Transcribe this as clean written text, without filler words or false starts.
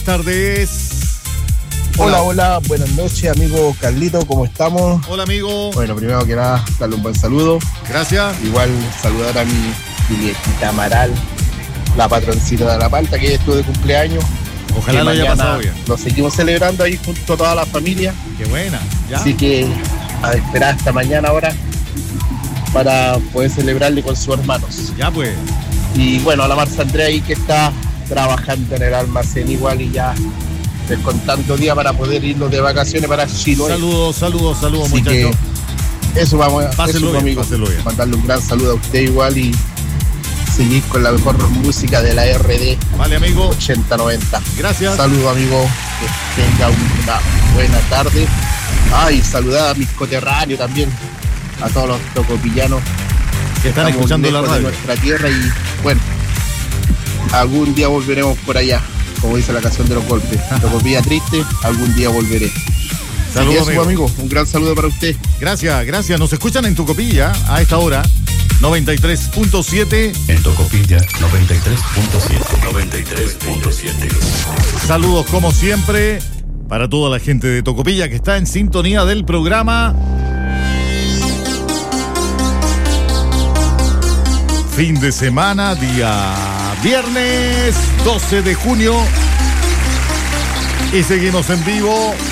tardes. Hola, buenas noches, amigo Carlito, ¿cómo estamos? Hola, amigo. Bueno, primero que nada, darle un buen saludo. Gracias. Igual saludar a mi viejita Amaral, la patroncita de La Palta, que estuvo de cumpleaños. Ojalá lo haya pasado bien. Lo seguimos celebrando ahí junto a toda la familia. Qué buena, ¿ya? Así que a esperar hasta mañana ahora para poder celebrarle con sus hermanos. Ya pues. Y bueno, a la Marcia Andrea ahí que está trabajando en el almacén igual y ya descontando días para poder irnos de vacaciones para Chiloé. Saludos, Así muchachos. Que eso vamos a hacer, amigo. Bien. Mandarle un gran saludo a usted igual y seguir con la mejor música de la RD. Vale, amigo. 80-90. Gracias. Saludos, amigo. Que tenga una buena tarde. Y saludar a mis coterráneos también, a todos los tocopillanos que están escuchando la radio de nuestra tierra. Y bueno, algún día volveremos por allá, como dice la canción de los golpes. Tocopilla triste, algún día volveré. Saludos, amigo. Un gran saludo para usted. Gracias. Nos escuchan en Tocopilla a esta hora. 93.7. En Tocopilla, 93.7. Saludos como siempre para toda la gente de Tocopilla que está en sintonía del programa. Fin de semana, día viernes 12 de junio. Y seguimos en vivo